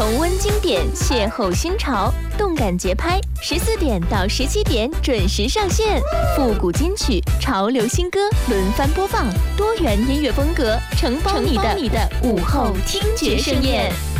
重温经典，邂逅新潮，动感节拍，14点到17点准时上线。复古金曲、潮流新歌轮番播放，多元音乐风格承包你的午后听觉盛宴。